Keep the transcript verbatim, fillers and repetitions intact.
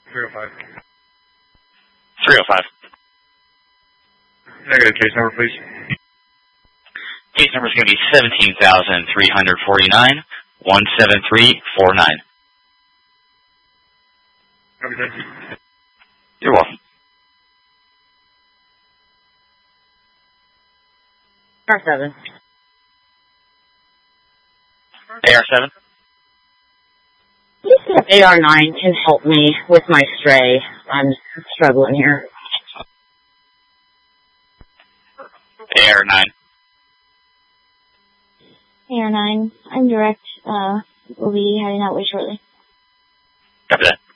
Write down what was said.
three oh five. three oh five. Negative. Case number, please. Case number is going to be seventeen thousand three hundred forty-nine, one seven three four nine. Copy that. You're welcome. A R seven. A R seven? Please see if A R nine can help me with my stray. I'm struggling here. A R nine. A R nine. I'm direct. Uh, we'll be heading that way shortly. Copy that.